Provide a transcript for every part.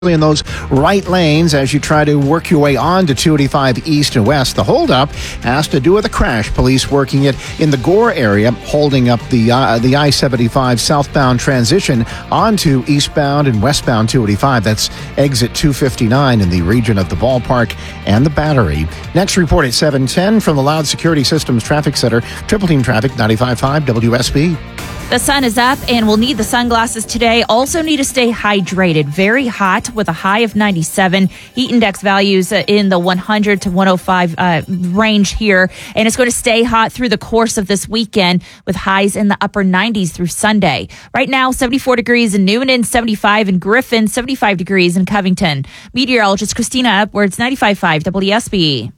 in those right lanes as you try to work your way on to 285 east and west. The holdup has to do with a crash. Police working it in the Gore area, holding up the I-75 southbound transition onto eastbound and westbound 285. That's exit 259 in the region of the Ballpark and the Battery. Next report at 7:10 from the Loud Security Systems Traffic Center. Triple Team Traffic, 95.5 WSB. The sun is up and we'll need the sunglasses today. Also need to stay hydrated. Very hot with a high of 97. Heat index values in the 100 to 105 range here. And it's going to stay hot through the course of this weekend with highs in the upper 90s through Sunday. Right now, 74 degrees in Newnan, 75 in Griffin, 75 degrees in Covington. Meteorologist Christina Upwards, 95.5 WSB.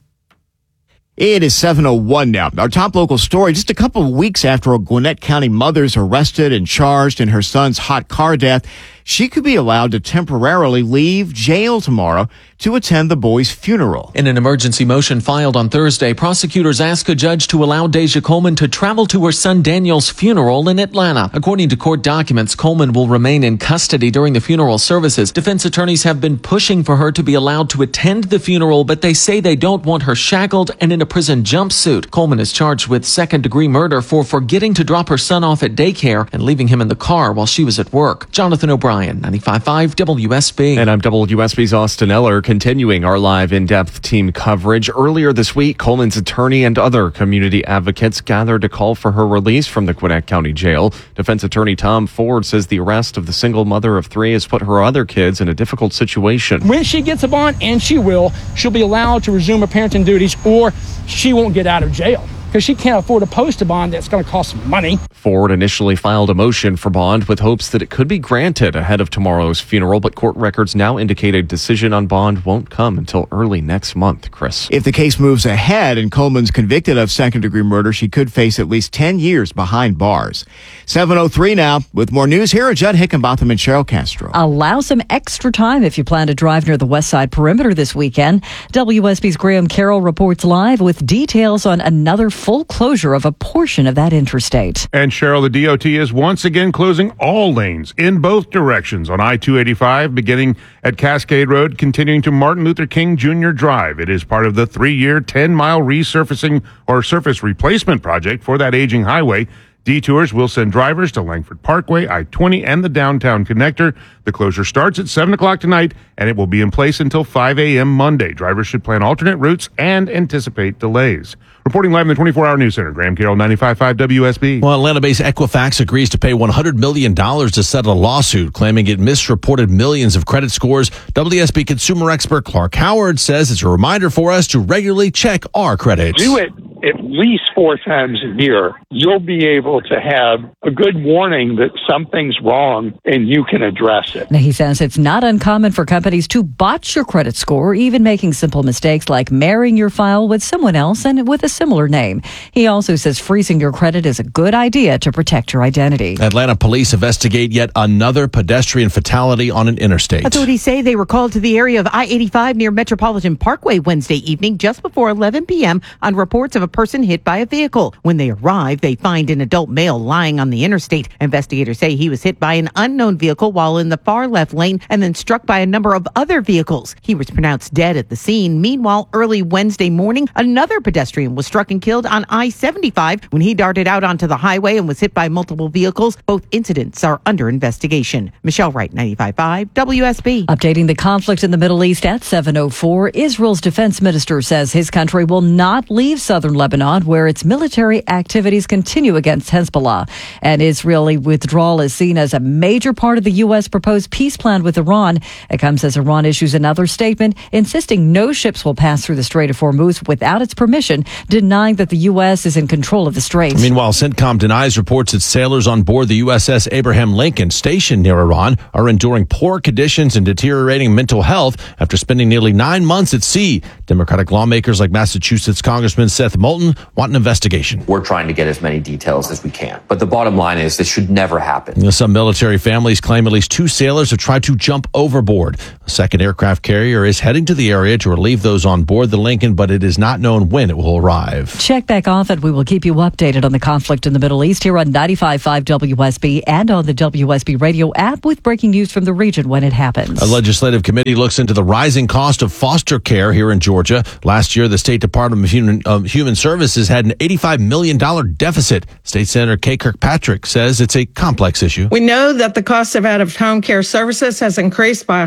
It is 7:01 now. Our top local story, just a couple of weeks after a Gwinnett County mother is arrested and charged in her son's hot car death, she could be allowed to temporarily leave jail tomorrow to attend the boy's funeral. In an emergency motion filed on Thursday, prosecutors asked a judge to allow Deja Coleman to travel to her son Daniel's funeral in Atlanta. According to court documents, Coleman will remain in custody during the funeral services. Defense attorneys have been pushing for her to be allowed to attend the funeral, but they say they don't want her shackled and in a prison jumpsuit. Coleman is charged with second-degree murder for forgetting to drop her son off at daycare and leaving him in the car while she was at work. Jonathan O'Brien, 95.5 WSB. And I'm WSB's Austin Eller, continuing our live in-depth team coverage. Earlier this week, Coleman's attorney and other community advocates gathered to call for her release from the Gwinnett County Jail. Defense attorney Tom Ford says the arrest of the single mother of three has put her other kids in a difficult situation. When she gets a bond, and she'll be allowed to resume her parenting duties, or she won't get out of jail, because she can't afford to post a bond that's going to cost some money. Ford initially filed a motion for bond with hopes that it could be granted ahead of tomorrow's funeral, but court records now indicate a decision on bond won't come until early next month, Chris. If the case moves ahead and Coleman's convicted of second-degree murder, she could face at least 10 years behind bars. 7:03 now. With more news, here are Judd Hickenbotham and Cheryl Castro. Allow some extra time if you plan to drive near the West Side Perimeter this weekend. WSB's Graham Carroll reports live with details on another full closure of a portion of that interstate. And Cheryl, the DOT is once again closing all lanes in both directions on I-285, beginning at Cascade Road, continuing to Martin Luther King Jr. Drive. It is part of the 3-year, 10-mile resurfacing or surface replacement project for that aging highway. Detours will send drivers to Langford Parkway, I-20, and the downtown connector. The closure starts at 7 o'clock tonight, and it will be in place until 5 a.m. Monday. Drivers should plan alternate routes and anticipate delays. Reporting live in the 24-hour news center, Graham Carroll, 95.5 WSB. Well, Atlanta-based Equifax agrees to pay $100 million to settle a lawsuit claiming it misreported millions of credit scores. WSB consumer expert Clark Howard says it's a reminder for us to regularly check our credits. Do it at least 4 times a year. You'll be able to have a good warning that something's wrong and you can address it. Now, he says it's not uncommon for companies to botch your credit score, even making simple mistakes like marrying your file with someone else and with a similar name. He also says freezing your credit is a good idea to protect your identity. Atlanta police investigate yet another pedestrian fatality on an interstate. Authorities say they were called to the area of I-85 near Metropolitan Parkway Wednesday evening just before 11 p.m. on reports of a person hit by a vehicle. When they arrive, they find an adult male lying on the interstate. Investigators say he was hit by an unknown vehicle while in the far left lane and then struck by a number of other vehicles. He was pronounced dead at the scene. Meanwhile, early Wednesday morning, another pedestrian was struck and killed on I-75 when he darted out onto the highway and was hit by multiple vehicles. Both incidents are under investigation. Michelle Wright, 95.5 WSB. Updating the conflict in the Middle East at 7:04, Israel's defense minister says his country will not leave southern Lebanon, where its military activities continue against Hezbollah. An Israeli withdrawal is seen as a major part of the U.S. proposed peace plan with Iran. It comes as Iran issues another statement insisting no ships will pass through the Strait of Hormuz without its permission, denying that the U.S. is in control of the strait. Meanwhile, CENTCOM denies reports that sailors on board the USS Abraham Lincoln stationed near Iran are enduring poor conditions and deteriorating mental health after spending nearly 9 months at sea. Democratic lawmakers like Massachusetts Congressman Seth Moulton some want an investigation. We're trying to get as many details as we can. But the bottom line is this should never happen. Some military families claim at least 2 sailors have tried to jump overboard. A second aircraft carrier is heading to the area to relieve those on board the Lincoln, but it is not known when it will arrive. Check back often. We will keep you updated on the conflict in the Middle East here on 95.5 WSB and on the WSB radio app with breaking news from the region when it happens. A legislative committee looks into the rising cost of foster care here in Georgia. Last year, the State Department of Human Services had an $85 million deficit. State Senator Kay Kirkpatrick says it's a complex issue. We know that the cost of out-of-home care services has increased by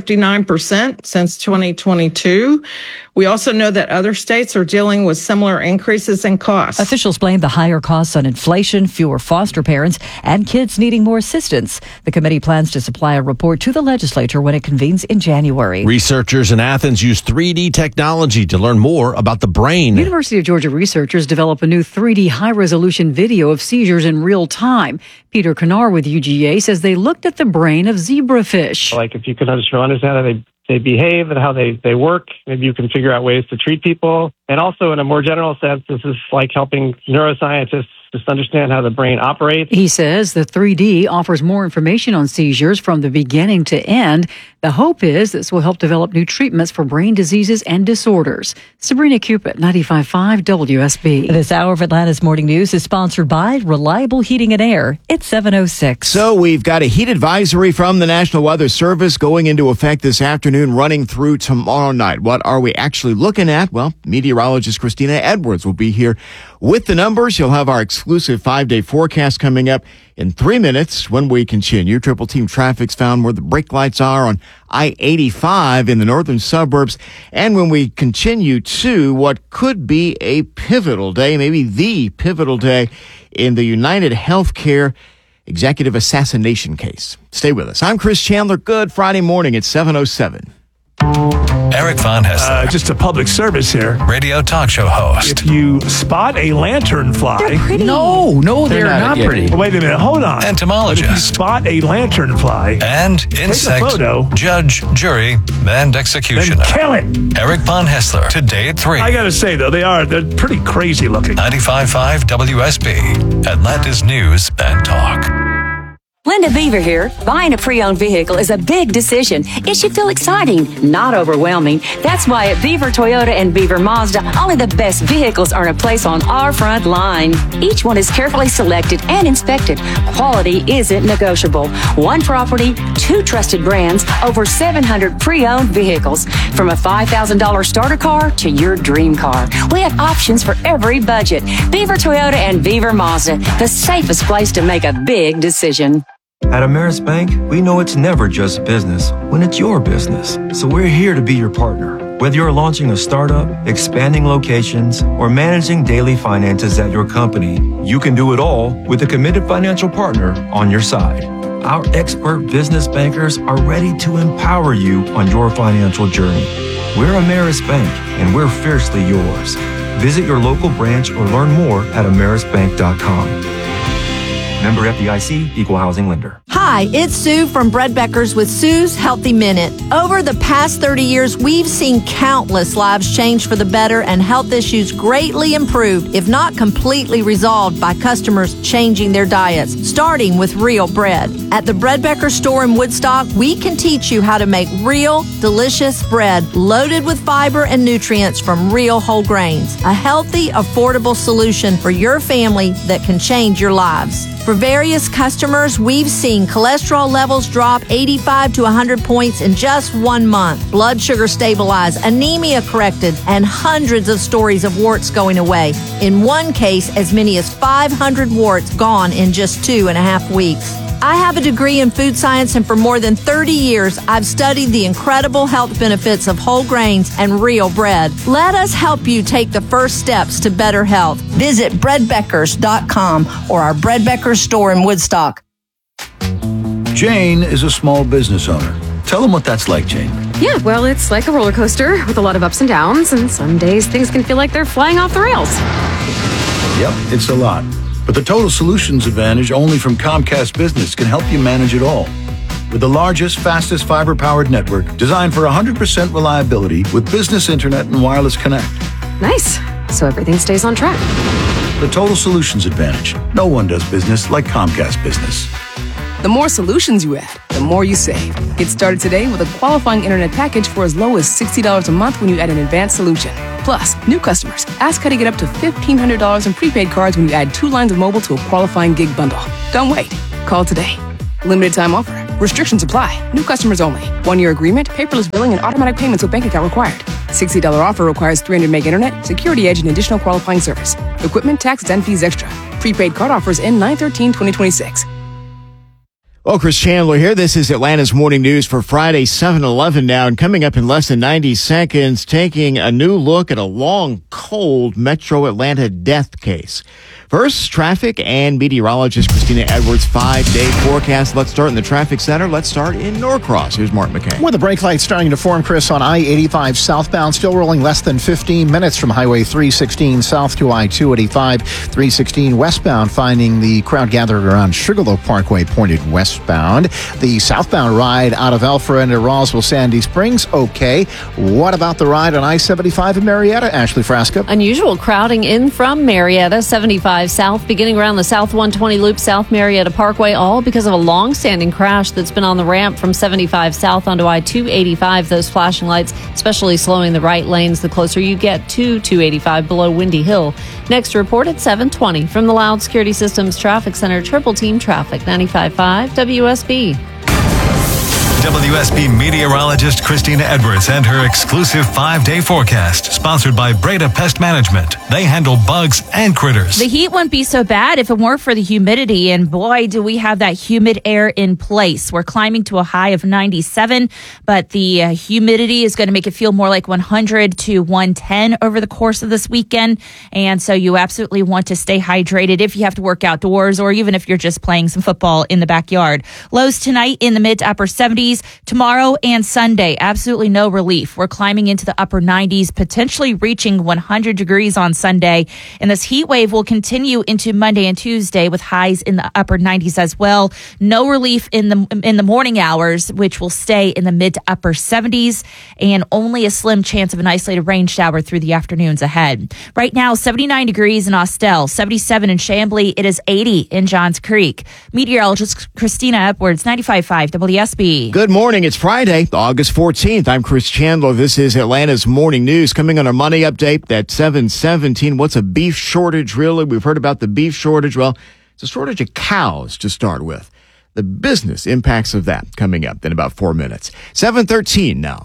159% since 2022. We also know that other states are dealing with similar increases in costs. Officials blame the higher costs on inflation, fewer foster parents, and kids needing more assistance. The committee plans to supply a report to the legislature when it convenes in January. Researchers in Athens use 3D technology to learn more about the brain. University of Georgia researchers develop a new 3D high-resolution video of seizures in real time. Peter Kanar with UGA says they looked at the brain of zebrafish. Like if you can understand how they behave and how they work, maybe you can figure out ways to treat people. And also in a more general sense, this is like helping neuroscientists just understand how the brain operates. He says the 3D offers more information on seizures from the beginning to end. The hope is this will help develop new treatments for brain diseases and disorders. Sabrina Cupid, 95.5 WSB. This hour of Atlanta's Morning News is sponsored by Reliable Heating and Air. It's 7:06. So we've got a heat advisory from the National Weather Service going into effect this afternoon, running through tomorrow night. What are we actually looking at? Well, meteorologist Christina Edwards will be here with the numbers. You'll have our exclusive 5-day forecast coming up in 3 minutes when we continue. Triple Team Traffic's found where the brake lights are on I-85 in the northern suburbs. And when we continue to what could be a pivotal day, maybe the pivotal day in the United Healthcare executive assassination case. Stay with us. I'm Chris Chandler. Good Friday morning at 7:07. Eric Von Hessler. Just a public service here. Radio talk show host. If you spot a lanternfly. They're pretty. No, they're not pretty. Well, wait a minute, hold on. Entomologist. If you spot a lanternfly. And insect. Take a photo. Judge, jury, and executioner. Then kill it. Eric Von Hessler. Today at 3. I gotta say, though, they're pretty crazy looking. 95.5 WSB. Atlanta's News and Talk. Linda Beaver here. Buying a pre-owned vehicle is a big decision. It should feel exciting, not overwhelming. That's why at Beaver Toyota and Beaver Mazda, only the best vehicles earn a place on our front line. Each one is carefully selected and inspected. Quality isn't negotiable. One property, 2 trusted brands, over 700 pre-owned vehicles. From a $5,000 starter car to your dream car. We have options for every budget. Beaver Toyota and Beaver Mazda, the safest place to make a big decision. At Ameris Bank, we know it's never just business when it's your business. So we're here to be your partner. Whether you're launching a startup, expanding locations, or managing daily finances at your company, you can do it all with a committed financial partner on your side. Our expert business bankers are ready to empower you on your financial journey. We're Ameris Bank, and we're fiercely yours. Visit your local branch or learn more at amerisbank.com. Member FDIC, Equal Housing Lender. Hi, it's Sue from Bread Beckers with Sue's Healthy Minute. Over the past 30 years, we've seen countless lives change for the better and health issues greatly improved, if not completely resolved, by customers changing their diets, starting with real bread. At the Bread Beckers store in Woodstock, we can teach you how to make real, delicious bread loaded with fiber and nutrients from real whole grains. A healthy, affordable solution for your family that can change your lives. For various customers, we've seen cholesterol levels drop 85 to 100 points in just 1 month, blood sugar stabilized, anemia corrected, and hundreds of stories of warts going away. In one case, as many as 500 warts gone in just 2.5 weeks. I have a degree in food science, and for more than 30 years, I've studied the incredible health benefits of whole grains and real bread. Let us help you take the first steps to better health. Visit breadbeckers.com or our Bread Beckers store in Woodstock. Jane is a small business owner. Tell them what that's like, Jane. Yeah, well, it's like a roller coaster with a lot of ups and downs, and some days things can feel like they're flying off the rails. Yep, it's a lot. But the Total Solutions Advantage only from Comcast Business can help you manage it all. With the largest, fastest fiber-powered network designed for 100% reliability with business internet and wireless connect. Nice. so everything stays on track. The Total Solutions Advantage. No one does business like Comcast Business. The more solutions you add, the more you save. Get started today with a qualifying internet package for as low as $60 a month when you add an advanced solution. Plus, new customers, ask how to get up to $1,500 in prepaid cards when you add 2 lines of mobile to a qualifying gig bundle. Don't wait. Call today. Limited time offer. Restrictions apply. New customers only. 1-year agreement, paperless billing, and automatic payments with bank account required. $60 offer requires 300 meg internet, security edge, and additional qualifying service. Equipment, taxes, and fees extra. Prepaid card offers end 9/13/2026. Well, Chris Chandler here. This is Atlanta's Morning News for Friday, 7/11 now. And coming up in less than 90 seconds, taking a new look at a long, cold Metro Atlanta death case. First, traffic and meteorologist Christina Edwards' 5-day forecast. Let's start in the traffic center. Let's start in Norcross. Here's Mark McKay. With the brake lights starting to form, Chris, on I-85 southbound, still rolling less than 15 minutes from Highway 316 south to I-285. 316 westbound, finding the crowd gathered around Sugarloaf Parkway pointed westbound. The southbound ride out of Alpharetta into Roswell Sandy Springs, okay. What about the ride on I-75 in Marietta, Ashley Frasca? Unusual crowding in from Marietta, 75 south, beginning around the South 120 loop, South Marietta Parkway, all because of a long-standing crash that's been on the ramp from 75 south onto I-285. Those flashing lights, especially slowing the right lanes the closer you get to 285 below Windy Hill. Next report at 7:20 from the Loud Security Systems Traffic Center, Triple Team Traffic, 95.5 WSB. WSB meteorologist Christina Edwards and her exclusive 5-day forecast, sponsored by Breda Pest Management. They handle bugs and critters. The heat wouldn't be so bad if it weren't for the humidity, and boy, do we have that humid air in place. We're climbing to a high of 97, but the humidity is going to make it feel more like 100 to 110 over the course of this weekend, and so you absolutely want to stay hydrated if you have to work outdoors or even if you're just playing some football in the backyard. Lows tonight in the mid to upper 70s. Tomorrow and Sunday, absolutely no relief. We're climbing into the upper 90s, potentially reaching 100 degrees on Sunday. And this heat wave will continue into Monday and Tuesday with highs in the upper 90s as well. No relief in the morning hours, which will stay in the mid to upper 70s, and only a slim chance of an isolated rain shower through the afternoons ahead. Right now, 79 degrees in Austell, 77 in Chamblee. It is 80 in Johns Creek. Meteorologist Christina Edwards, 95.5 WSB. Good morning. It's Friday, August 14th. I'm Chris Chandler. This is Atlanta's Morning News. Coming on our money update at 7:17. What's a beef shortage, really? We've heard about the beef shortage. Well, it's a shortage of cows to start with. The business impacts of that coming up in about 4 minutes. 7:13 now.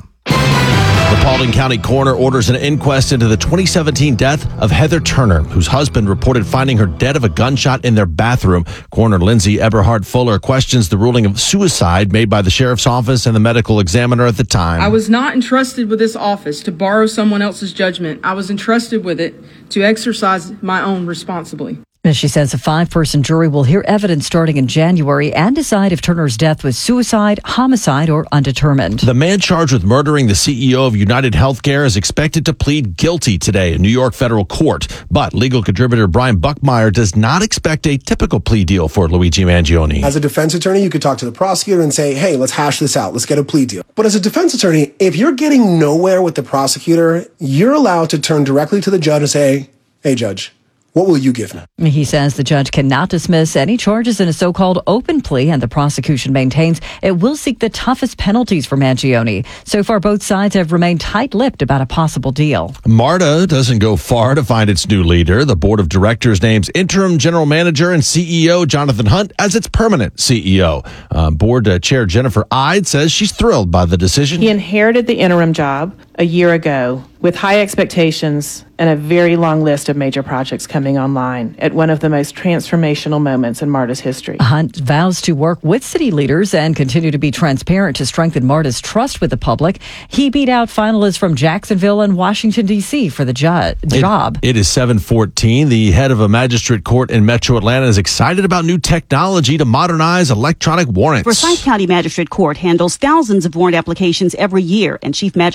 The Paulding County coroner orders an inquest into the 2017 death of Heather Turner, whose husband reported finding her dead of a gunshot in their bathroom. Coroner Lindsay Eberhard Fuller questions the ruling of suicide made by the sheriff's office and the medical examiner at the time. I was not entrusted with this office to borrow someone else's judgment. I was entrusted with it to exercise my own responsibly. She says a 5-person jury will hear evidence starting in January and decide if Turner's death was suicide, homicide, or undetermined. The man charged with murdering the CEO of United Healthcare is expected to plead guilty today in New York federal court. But legal contributor Brian Buckmeyer does not expect a typical plea deal for Luigi Mangione. As a defense attorney, you could talk to the prosecutor and say, hey, let's hash this out. Let's get a plea deal. But as a defense attorney, if you're getting nowhere with the prosecutor, you're allowed to turn directly to the judge and say, hey, judge, what will you give me? He says the judge cannot dismiss any charges in a so-called open plea, and the prosecution maintains it will seek the toughest penalties for Mangione. So far, both sides have remained tight-lipped about a possible deal. MARTA doesn't go far to find its new leader. The board of directors names interim general manager and CEO Jonathan Hunt as its permanent CEO. Board chair Jennifer Ide says she's thrilled by the decision. He inherited the interim job a year ago with high expectations and a very long list of major projects coming online at one of the most transformational moments in MARTA's history. Hunt vows to work with city leaders and continue to be transparent to strengthen MARTA's trust with the public. He beat out finalists from Jacksonville and Washington, D.C. for the job. It is 7:14. The head of a magistrate court in Metro Atlanta is excited about new technology to modernize electronic warrants. Forsyth County Magistrate Court handles thousands of warrant applications every year, and Chief Magistrate Judge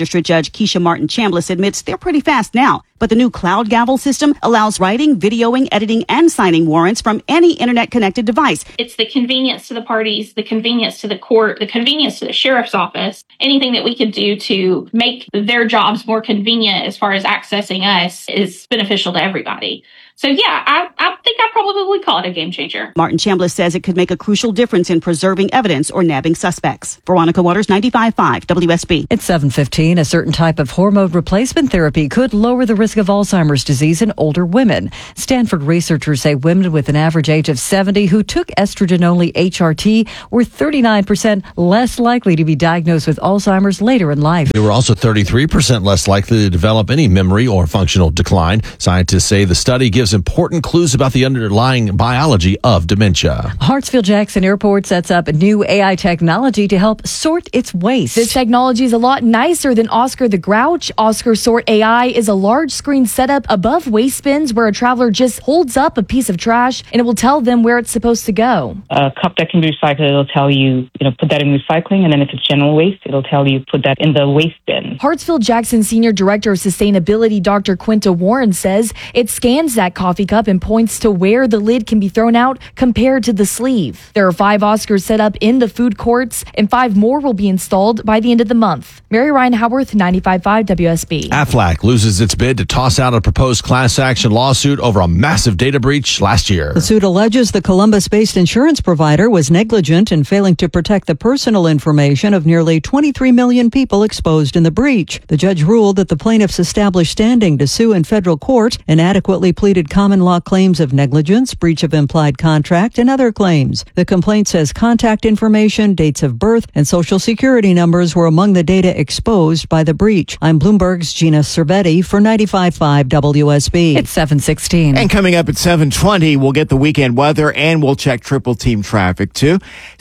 Keisha Martin-Chambliss admits they're pretty fast now. But the new cloud gavel system allows writing, videoing, editing, and signing warrants from any internet-connected device. It's the convenience to the parties, the convenience to the court, the convenience to the sheriff's office. Anything that we could do to make their jobs more convenient as far as accessing us is beneficial to everybody. So yeah, I think I probably would call it a game changer. Martin-Chambliss says it could make a crucial difference in preserving evidence or nabbing suspects. Veronica Waters, 95.5 WSB. It's 7:15. A certain type of hormone replacement therapy could lower the risk of Alzheimer's disease in older women. Stanford researchers say women with an average age of 70 who took estrogen-only HRT were 39% less likely to be diagnosed with Alzheimer's later in life. They were also 33% less likely to develop any memory or functional decline. Scientists say the study gives important clues about the underlying biology of dementia. Hartsfield-Jackson Airport sets up new AI technology to help sort its waste. This technology is a lot nicer than Oscar the Grouch. Oscar Sort AI is a large screen setup above waste bins where a traveler just holds up a piece of trash and it will tell them where it's supposed to go. A cup that can be recycled, it'll tell you, put that in recycling, and then if it's general waste, it'll tell you put that in the waste bin. Hartsfield-Jackson Senior Director of Sustainability, Dr. Quinta Warren, says it scans that coffee cup and points to where the lid can be thrown out compared to the sleeve. There are 5 Oscars set up in the food courts, and 5 more will be installed by the end of the month. Mary Ryan Howarth, 95.5 WSB. Aflac loses its bid to toss out a proposed class action lawsuit over a massive data breach last year. The suit alleges the Columbus-based insurance provider was negligent in failing to protect the personal information of nearly 23 million people exposed in the breach. The judge ruled that the plaintiffs established standing to sue in federal court and adequately pleaded common law claims of negligence, breach of implied contract, and other claims. The complaint says contact information, dates of birth, and social security numbers were among the data exposed by the breach. I'm Bloomberg's Gina Cervetti for 95.5 WSB. It's 7:16. And coming up at 7:20, we'll get the weekend weather and we'll check triple team traffic too.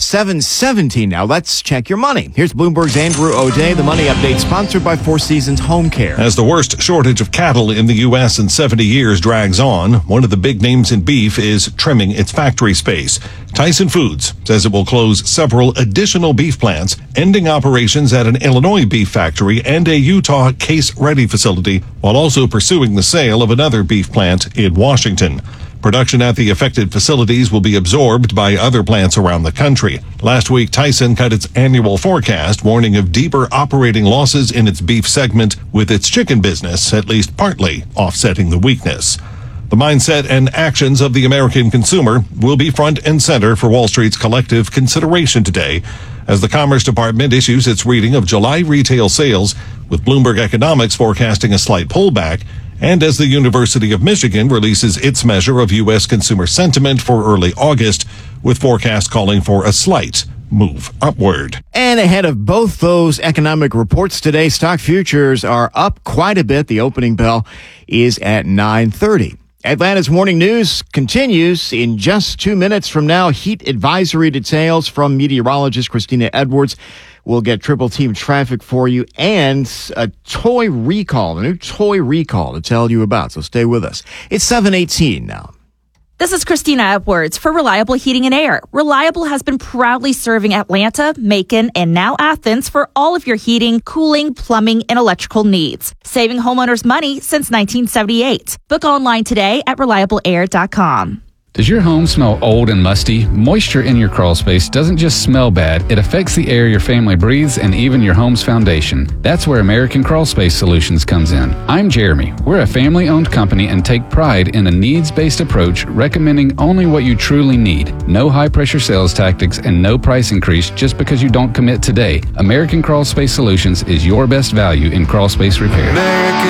7:17 now. Let's check your money. Here's Bloomberg's Andrew O'Day. The Money Update sponsored by Four Seasons Home Care. As the worst shortage of cattle in the U.S. in 70 years drags on, one of the big names in beef is trimming its factory space. Tyson Foods says it will close several additional beef plants, ending operations at an Illinois beef factory and a Utah case-ready facility, while also pursuing the sale of another beef plant in Washington. Production at the affected facilities will be absorbed by other plants around the country. Last week, Tyson cut its annual forecast, warning of deeper operating losses in its beef segment, with its chicken business at least partly offsetting the weakness. The mindset and actions of the American consumer will be front and center for Wall Street's collective consideration today, as the Commerce Department issues its reading of July retail sales, with Bloomberg Economics forecasting a slight pullback, and as the University of Michigan releases its measure of U.S. consumer sentiment for early August, with forecasts calling for a slight move upward. And ahead of both those economic reports today, stock futures are up quite a bit. The opening bell is at 9:30. Atlanta's morning news continues in just 2 minutes from now. Heat advisory details from meteorologist Christina Edwards. We'll get triple team traffic for you and a toy recall, a new toy recall to tell you about. So stay with us. It's 7:18 now. This is Christina Edwards for Reliable Heating and Air. Reliable has been proudly serving Atlanta, Macon, and now Athens for all of your heating, cooling, plumbing, and electrical needs. Saving homeowners money since 1978. Book online today at reliableair.com. Does your home smell old and musty? Moisture in your crawl space doesn't just smell bad, it affects the air your family breathes and even your home's foundation. That's where American Crawl Space Solutions comes in. I'm Jeremy. We're a family-owned company and take pride in a needs-based approach, recommending only what you truly need. No high-pressure sales tactics and no price increase just because you don't commit today. American Crawl Space Solutions is your best value in crawl space repair.